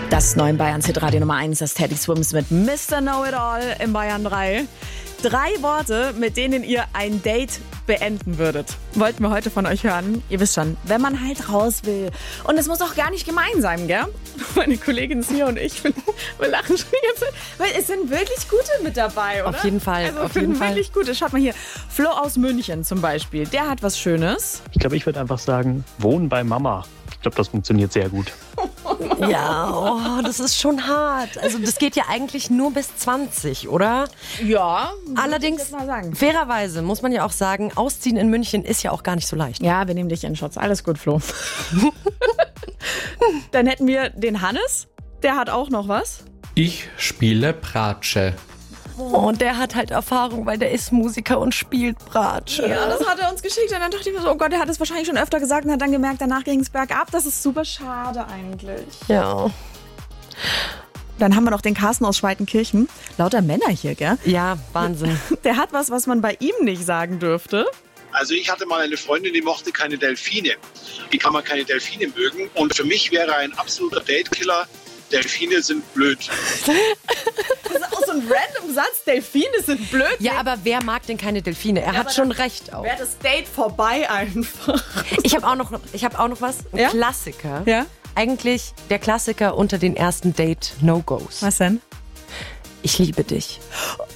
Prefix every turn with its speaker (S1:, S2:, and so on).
S1: Das neue Bayern-Hit Radio Nummer 1, das Teddy Swims mit Mr. Know-It-All in Bayern 3. 3 Worte, mit denen ihr ein Date beenden würdet. Wollten wir heute von euch hören. Ihr wisst schon, wenn man halt raus will. Und es muss auch gar nicht gemein sein, gell? Meine Kollegin Sia und ich, wir lachen schon die ganze Zeit. Weil es sind wirklich gute mit dabei, oder?
S2: Auf jeden Fall,
S1: also
S2: auf jeden Fall.
S1: Wirklich gute. Schaut mal hier, Flo aus München zum Beispiel. Der hat was Schönes.
S3: Ich glaube, ich würde einfach sagen, wohnen bei Mama. Ich glaube, das funktioniert sehr gut.
S2: Ja, das ist schon hart. Also das geht ja eigentlich nur bis 20, oder?
S1: Ja,
S2: allerdings,
S1: ich jetzt mal sagen.
S2: fairerweise muss man ja auch sagen, ausziehen in München ist ja auch gar nicht so leicht.
S1: Ja, wir nehmen dich in Schutz. Alles gut, Flo. Dann hätten wir den Hannes. Der hat auch noch was.
S4: Ich spiele Bratsche.
S2: Oh, und der hat halt Erfahrung, weil der ist Musiker und spielt Bratsche.
S1: Ja, das hat er uns geschickt. Und dann dachte ich mir so, oh Gott, der hat es wahrscheinlich schon öfter gesagt und hat dann gemerkt, danach ging es bergab. Das ist super schade eigentlich.
S2: Ja.
S1: Dann haben wir noch den Carsten aus Schweitenkirchen. Lauter Männer hier, gell?
S2: Ja, Wahnsinn.
S1: Der hat was man bei ihm nicht sagen dürfte.
S5: Also ich hatte mal eine Freundin, die mochte keine Delfine. Wie kann man keine Delfine mögen? Und für mich wäre ein absoluter Datekiller, Delfine sind blöd.
S1: Das ist auch so ein random Satz. Delfine sind blöd.
S2: Ja, aber wer mag denn keine Delfine? Er hat schon recht auch.
S1: Wäre das Date vorbei einfach.
S2: Ich habe auch noch was. Ein
S1: Ja?
S2: Klassiker.
S1: Ja?
S2: Eigentlich der Klassiker unter den ersten Date-No-Gos.
S1: Was denn?
S2: Ich liebe dich.